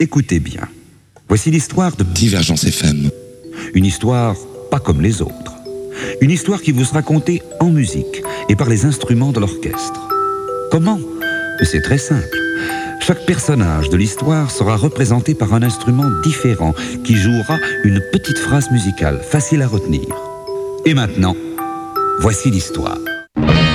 Écoutez bien. Voici l'histoire de Divergence FM. Une histoire pas comme les autres. Une histoire qui vous sera racontée en musique et par les instruments de l'orchestre. Comment? C'est très simple. Chaque personnage de l'histoire sera représenté par un instrument différent qui jouera une petite phrase musicale facile à retenir. Et maintenant, voici l'histoire.